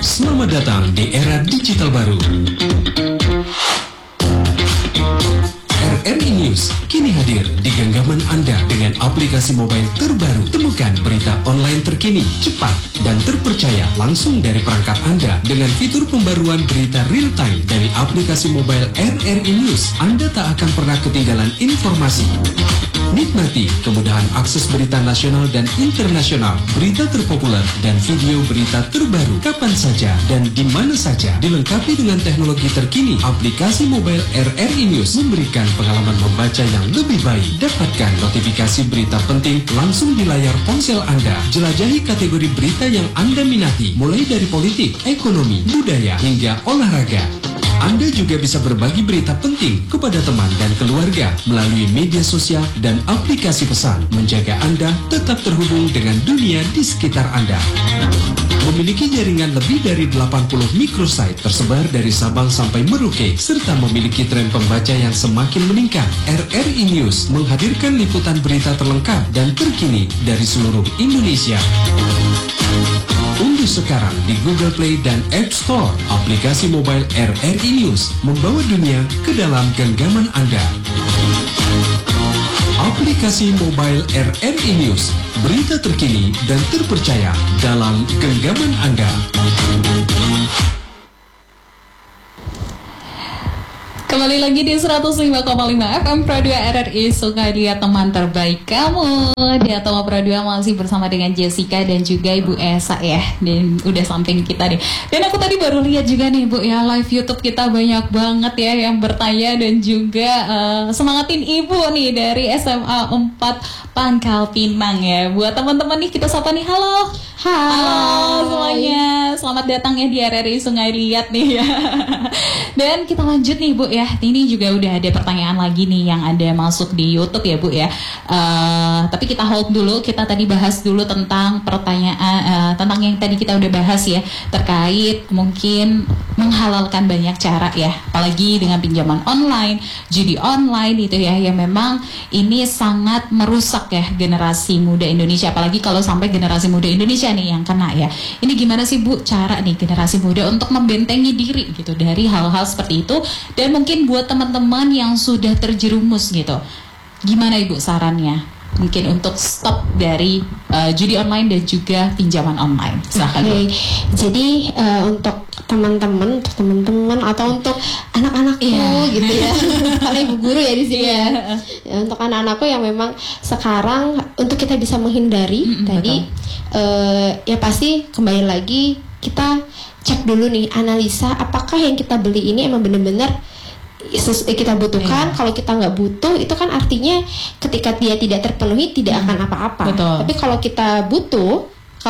Selamat datang di era digital baru. RRI News kini hadir di genggaman Anda dengan aplikasi mobile terbaru. Temukan berita online terkini, cepat, dan terpercaya langsung dari perangkat Anda dengan fitur pembaruan berita real time dari aplikasi mobile RRI News. Anda tak akan pernah ketinggalan informasi. Nikmati kemudahan akses berita nasional dan internasional, berita terpopuler, dan video berita terbaru kapan saja dan di mana saja. Dilengkapi dengan teknologi terkini, aplikasi mobile RRI News memberikan pengalaman membaca yang lebih baik. Dapatkan notifikasi berita penting langsung di layar ponsel Anda. Jelajahi kategori berita yang Anda minati, mulai dari politik, ekonomi, budaya, hingga olahraga. Anda juga bisa berbagi berita penting kepada teman dan keluarga melalui media sosial dan aplikasi pesan, menjaga Anda tetap terhubung dengan dunia di sekitar Anda. Memiliki jaringan lebih dari 80 microsite tersebar dari Sabang sampai Merauke, serta memiliki tren pembaca yang semakin meningkat. RRI News menghadirkan liputan berita terlengkap dan terkini dari seluruh Indonesia. Unduh sekarang di Google Play dan App Store aplikasi mobile RRI News, membawa dunia ke dalam genggaman Anda. Aplikasi mobile RRI News, berita terkini dan terpercaya dalam genggaman Anda. Kembali lagi di 105,5 FM Pro 2 RRI Sungai Liat, teman terbaik kamu. Di Atoma Pro 2 masih bersama dengan Jessica dan juga Ibu Esa ya. Dan udah samping kita nih. Dan aku tadi baru lihat juga nih Bu ya, live YouTube kita banyak banget ya yang bertanya dan juga semangatin Ibu nih dari SMA 4 Pangkal Pinang ya. Buat teman-teman nih kita sapa nih, halo. Halo semuanya, selamat datang ya di RRI Sungai Liat nih ya. Dan kita lanjut nih Bu ya. Ini juga udah ada pertanyaan lagi nih yang ada masuk di YouTube ya Bu ya. Tapi kita hold dulu. Kita tadi bahas dulu tentang pertanyaan tentang yang tadi kita udah bahas ya, terkait mungkin menghalalkan banyak cara ya, apalagi dengan pinjaman online, judi online itu ya, yang memang ini sangat merusak ya generasi muda Indonesia. Apalagi kalau sampai generasi muda Indonesia nih yang kena ya. Ini gimana sih Bu cara nih generasi muda untuk membentengi diri gitu dari hal-hal seperti itu? Dan mungkin buat teman-teman yang sudah terjerumus gitu, gimana Ibu sarannya mungkin untuk stop dari judi online dan juga pinjaman online? Silahkan. Okay. Jadi untuk teman-teman atau untuk anak-anakku gitu ya, karena ibu guru ya di sini ya. Untuk anak-anakku yang memang sekarang untuk kita bisa menghindari tadi ya pasti kembali lagi kita cek dulu nih, analisa apakah yang kita beli ini emang benar-benar kita butuhkan. Kalau kita nggak butuh, itu kan artinya ketika dia tidak terpenuhi tidak akan apa-apa. Tapi kalau kita butuh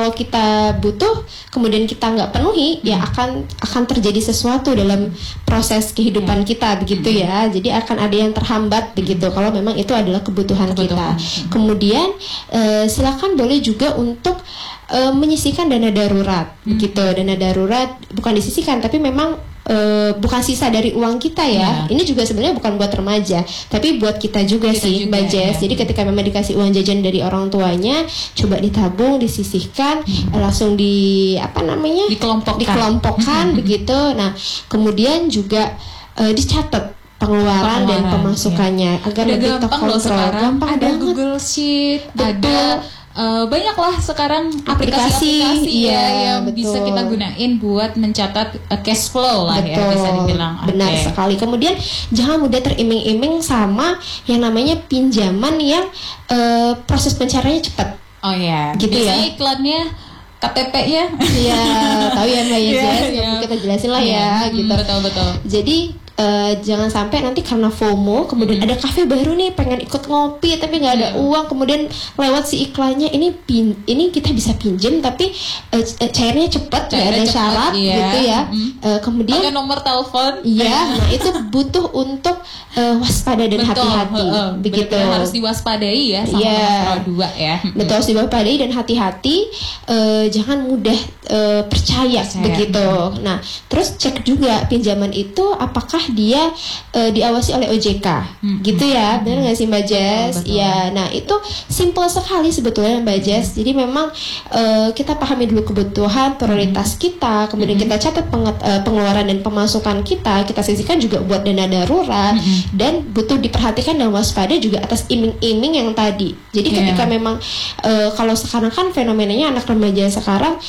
kemudian kita nggak penuhi, ya akan terjadi sesuatu dalam proses kehidupan kita begitu ya. Jadi akan ada yang terhambat begitu kalau memang itu adalah kebutuhan kita. Kemudian silakan boleh juga untuk menyisihkan dana darurat begitu. Dana darurat bukan disisihkan tapi memang bukan sisa dari uang kita ya. Ini juga sebenarnya bukan buat remaja, tapi buat kita juga sih, Mbak Jess. Jadi ketika memang dikasih uang jajan dari orang tuanya, coba ditabung, disisihkan, langsung dikelompokkan begitu. Nah, kemudian juga dicatat pengeluaran dan pemasukannya agar lebih terkontrol. Gampang ada banget. Google Sheet, ada banyaklah sekarang aplikasi ya yang bisa kita gunain buat mencatat cash flow lah ya, bisa dibilang. Benar sekali. Kemudian jangan mudah teriming-iming sama yang namanya pinjaman yang proses pencairannya cepat. Oh ya, gitu biasanya ya. iklannya KTP-nya. Iya, tahu ya Mbak Jess, kita jelasin lah ya gitu. Betul. Jadi jangan sampai nanti karena FOMO kemudian ada kafe baru nih, pengen ikut ngopi tapi nggak ada uang, kemudian lewat si iklannya ini kita bisa pinjam tapi cairnya cepat, nggak ada syarat gitu ya. Kemudian pakai nomor telepon. Iya, nah itu butuh untuk waspada dan hati-hati begitu. Benar, harus diwaspadai ya sama nomor 2 ya. Betul, harus diwaspadai dan hati-hati, jangan mudah percaya begitu. Nah, terus cek juga pinjaman itu apakah dia diawasi oleh OJK, gitu ya, benar nggak sih Mbak Jess? Ya, nah itu simple sekali sebetulnya Mbak Jess. Jadi memang kita pahami dulu kebutuhan, prioritas kita, kemudian kita catat pengeluaran dan pemasukan kita sisihkan juga buat dana darurat, dan butuh diperhatikan dan waspada juga atas iming-iming yang tadi. Jadi ketika memang kalau sekarang kan fenomenanya anak remaja sekarang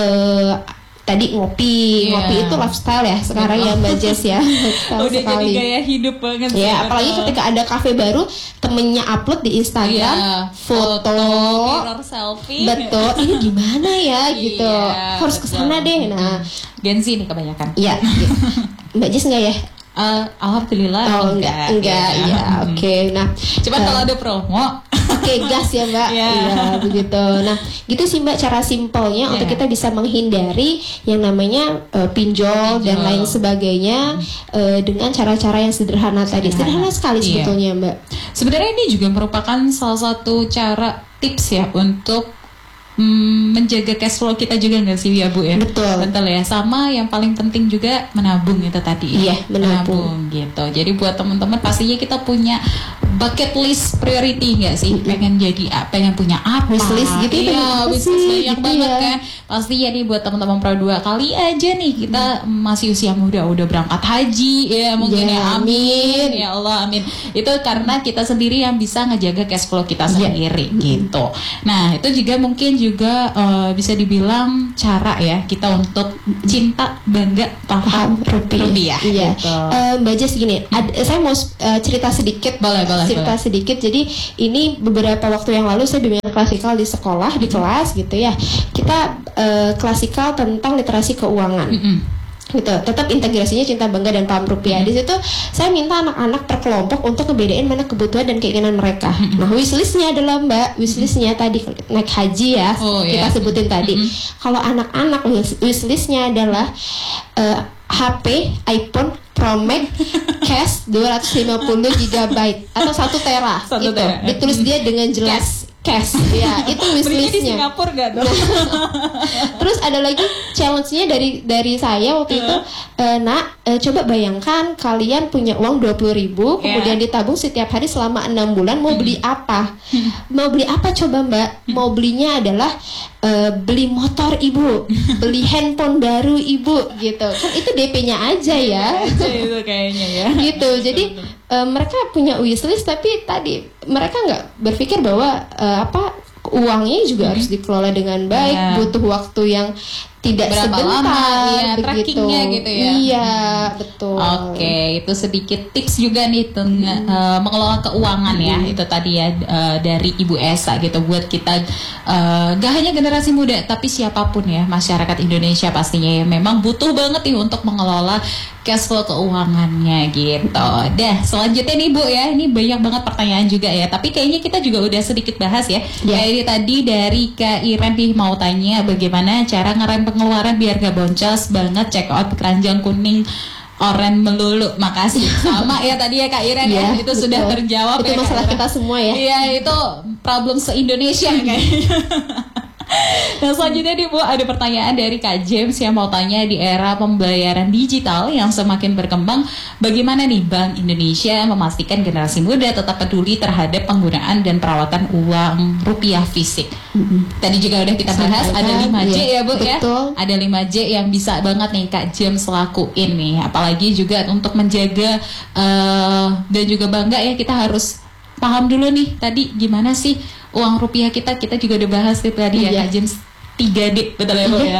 tadi ngopi itu lifestyle ya sekarang ya Mbak Jess ya. Udah sekali. Jadi gaya hidup banget ya. Apalagi ketika ada kafe baru, temennya upload di Instagram foto mirror selfie. Betul, ini gimana ya gitu. Harus kesana deh. Nah, Gen Z nih kebanyakan. Iya. Mbak Jess enggak ya? Alhamdulillah enggak ya. Oke. Nah, coba kalau ada promo. Oke, gas ya Mbak. Iya, begitu. Nah, gitu sih Mbak cara simpelnya untuk kita bisa menghindari yang namanya pinjol dan lain sebagainya dengan cara-cara yang sederhana tadi. Sederhana sekali sebetulnya Mbak. Sebenarnya ini juga merupakan salah satu cara tips ya untuk menjaga cash flow kita juga nggak sih ya Bu ya? Betul ya. Sama yang paling penting juga menabung itu tadi. Iya, menabung gitu. Jadi buat teman-teman pastinya kita punya bucket list priority nggak sih? Pengen punya apa? Wishlist gitu ya? Wishlist banyak banget kan. Pasti ya nih buat teman-teman Pro 2 kali aja nih kita masih usia muda udah berangkat haji ya mungkin ya. Amin. Ya Allah amin. Itu karena kita sendiri yang bisa ngejaga cash flow kita sendiri gitu. Nah itu juga mungkin juga bisa dibilang cara ya kita untuk cinta bangga paham rupiah. Iya. Gitu. Mbak Jess gini, saya mau cerita sedikit. Boleh. Sedikit. Jadi ini beberapa waktu yang lalu saya bimbingan klasikal di sekolah di kelas gitu ya. Kita klasikal tentang literasi keuangan. Gitu. Tetap integrasinya cinta bangga dan paham rupiah. Di situ saya minta anak-anak per kelompok untuk ngebedain mana kebutuhan dan keinginan mereka. Nah, wishlistnya adalah Mbak, wishlistnya tadi naik haji ya, kita sebutin tadi. Kalau anak-anak wishlistnya adalah HP iPhone Pro Max cash 250 GB atau 1 tera. Ditulis dia dengan jelas. Cash, ya itu wishlistnya. Di Singapura gak dong? Terus ada lagi challenge-nya dari saya waktu itu, coba bayangkan kalian punya uang 20.000, kemudian ditabung setiap hari selama 6 bulan, mau beli apa? Mau beli apa coba Mbak? Mau belinya adalah beli motor ibu, beli handphone baru ibu, gitu. Kan itu DP-nya aja ya. Itu kayaknya ya. Gitu. Jadi mereka punya wishlist tapi tadi mereka nggak berpikir bahwa uangnya juga harus dikelola dengan baik, butuh waktu yang tidak berapa sebentar lama, begitu. Trackingnya gitu ya. Iya, betul. Oke, itu sedikit tips juga nih mengelola keuangan ya. Itu tadi ya dari Ibu Esa gitu buat kita gak hanya generasi muda tapi siapapun ya masyarakat Indonesia pastinya ya memang butuh banget nih untuk mengelola cash flow keuangannya gitu. Dah, selanjutnya nih Bu ya, ini banyak banget pertanyaan juga ya. Tapi kayaknya kita juga udah sedikit bahas ya. Kayak tadi dari Kak Iren nih mau tanya bagaimana cara ngerem pengeluaran biar gak boncos banget check out keranjang kuning oren melulu. Makasih. Sama ya tadi ya Kak Iren ya. Itu betul. Sudah terjawab itu ya. Itu masalah kita semua ya. Iya, itu problem se-Indonesia kayaknya. Nah selanjutnya nih Bu, ada pertanyaan dari Kak James yang mau tanya, di era pembayaran digital yang semakin berkembang, bagaimana nih Bank Indonesia memastikan generasi muda tetap peduli terhadap penggunaan dan perawatan uang rupiah fisik? Tadi juga udah kita bahas, ada 5J ya Bu ya. Ada 5J yang bisa banget nih Kak James lakuin nih. Apalagi juga untuk menjaga dan juga bangga ya, kita harus paham dulu nih tadi gimana sih uang rupiah kita juga udah bahas tadi ya Kak James, 3D betul ya Bu ya.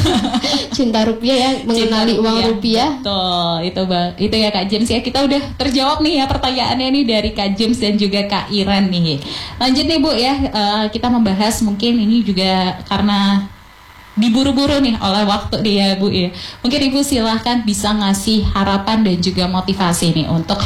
Cinta rupiah ya, mengenali uang rupiah. Betul, itu ya Kak James ya. Kita udah terjawab nih ya pertanyaannya nih dari Kak James dan juga Kak Iren nih. Lanjut nih Bu ya, kita membahas mungkin ini juga karena diburu-buru nih oleh waktu nih ya Bu ya. Mungkin Ibu silahkan bisa ngasih harapan dan juga motivasi nih untuk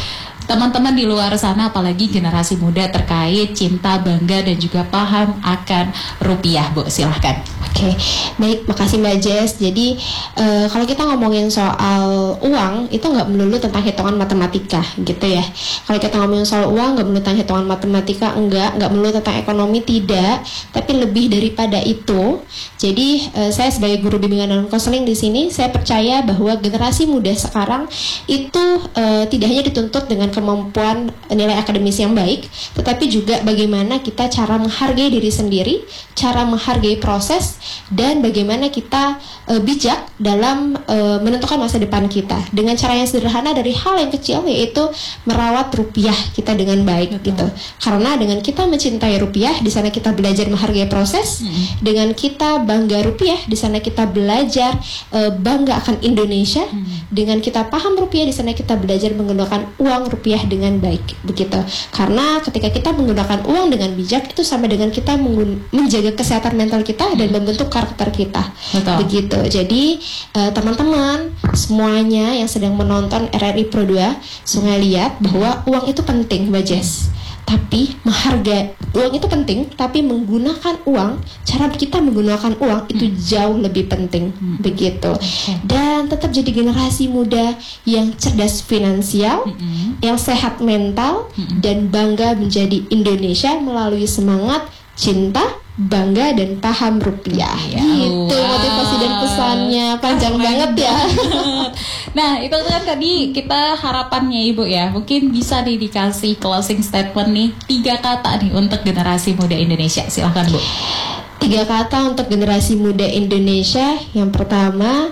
teman-teman di luar sana, apalagi generasi muda terkait cinta, bangga dan juga paham akan rupiah, Bu? Silahkan. Oke, baik, makasih Mbak Jess. Jadi kalau kita ngomongin soal uang itu nggak melulu tentang hitungan matematika, gitu ya. Kalau kita ngomongin soal uang nggak melulu tentang hitungan matematika, nggak melulu tentang ekonomi, tidak. Tapi lebih daripada itu. Jadi saya sebagai guru bimbingan dan konseling di sini, saya percaya bahwa generasi muda sekarang itu tidak hanya dituntut dengan kemampuan nilai akademis yang baik, tetapi juga bagaimana kita cara menghargai diri sendiri, cara menghargai proses, dan bagaimana kita bijak dalam menentukan masa depan kita dengan cara yang sederhana dari hal yang kecil, yaitu merawat rupiah kita dengan baik. Gitu. Karena dengan kita mencintai rupiah, di sana kita belajar menghargai proses. Dengan kita bangga rupiah, di sana kita belajar bangga akan Indonesia. Dengan kita paham rupiah, di sana kita belajar menggunakan uang rupiah dengan baik. Begitu. Karena ketika kita menggunakan uang dengan bijak, itu sama dengan kita menjaga kesehatan mental kita dan membentuk karakter kita. Betul. Begitu. Jadi teman-teman semuanya yang sedang menonton RRI Pro 2, Sungai lihat bahwa uang itu penting, Mbak Jess. Tapi menghargai uang itu penting, tapi menggunakan uang, cara kita menggunakan uang itu jauh lebih penting. Begitu. Dan tetap jadi generasi muda yang cerdas finansial, yang sehat mental, dan bangga menjadi Indonesia melalui semangat cinta, bangga, dan paham rupiah. Gitu motivasi dan pesannya. Panjang banget ya. Nah, itu kan tadi kita harapannya Ibu ya. Mungkin bisa nih dikasih closing statement nih, 3 kata nih untuk generasi muda Indonesia. Silahkan Bu. 3 kata untuk generasi muda Indonesia. Yang pertama,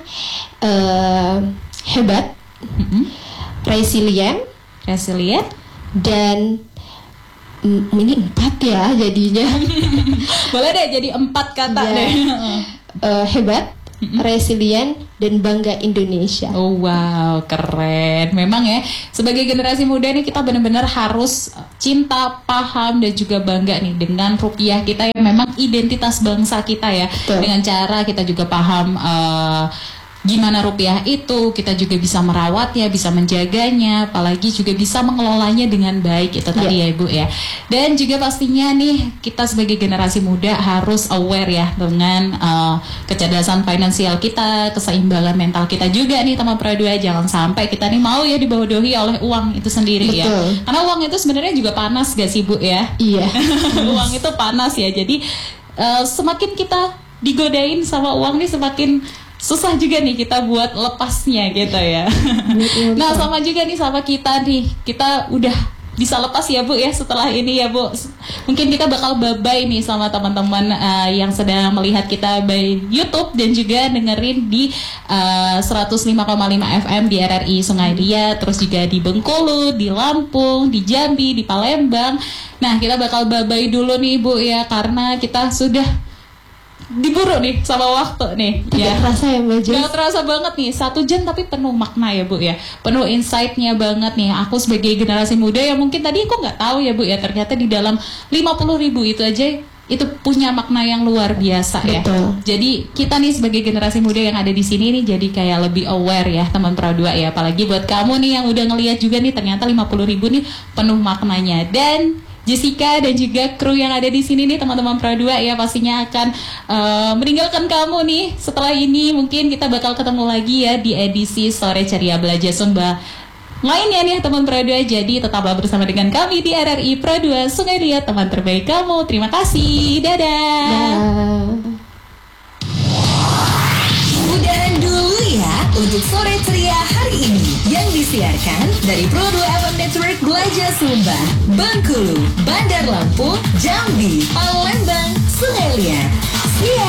hebat, resilient, dan ini 4 ya jadinya. Boleh deh jadi 4 kata deh. Hebat, resilient, dan bangga Indonesia. Oh wow, keren. Memang ya, sebagai generasi muda nih kita benar-benar harus cinta, paham, dan juga bangga nih dengan rupiah kita yang memang identitas bangsa kita ya. Betul. Dengan cara kita juga paham gimana rupiah itu, kita juga bisa merawatnya, bisa menjaganya, apalagi juga bisa mengelolanya dengan baik. Itu tadi ya Ibu ya. Dan juga pastinya nih kita sebagai generasi muda harus aware ya dengan kecerdasan finansial kita, keseimbangan mental kita juga nih teman Pro 2. Jangan sampai kita nih mau ya dibodohi oleh uang itu sendiri. Betul. Ya. Karena uang itu sebenarnya juga panas gak sih Bu ya? Iya. Uang itu panas ya. Jadi semakin kita digodain sama uang nih, semakin susah juga nih kita buat lepasnya gitu ya. Nah sama juga nih sama kita nih, kita udah bisa lepas ya Bu ya setelah ini ya Bu. Mungkin kita bakal bye-bye nih sama teman-teman yang sedang melihat kita by YouTube dan juga dengerin di 105,5 FM di RRI Sungai Liat, terus juga di Bengkulu, di Lampung, di Jambi, di Palembang. Nah kita bakal bye-bye dulu nih Bu ya, karena kita sudah diburu nih sama waktu nih. Tidak terasa ya Mbak Jess. Gak terasa banget nih, 1 jam tapi penuh makna ya Bu ya, penuh insight-nya banget nih. Aku sebagai generasi muda yang mungkin tadi aku nggak tahu ya Bu ya, ternyata di dalam 50.000 itu aja itu punya makna yang luar biasa. Betul. Ya. Jadi kita nih sebagai generasi muda yang ada di sini nih jadi kayak lebih aware ya teman Pro 2 ya. Apalagi buat kamu nih yang udah ngelihat juga nih, ternyata 50.000 nih penuh maknanya. Dan Jessica dan juga kru yang ada di sini nih teman-teman Pro 2 ya pastinya akan meninggalkan kamu nih. Setelah ini mungkin kita bakal ketemu lagi ya di edisi Sore Ceria Belajar Sumba lainnya nih teman Pro 2. Jadi tetaplah bersama dengan kami di RRI Pro 2 Sungai Liat, teman terbaik kamu. Terima kasih. Dadah. Udahan dulu ya untuk Sore Ceria hari ini yang disiarkan dari Pro 2 FM Network Belajar Sumba, Bengkulu, Bandar Lampung, Jambi, Palembang, Sungai Liat.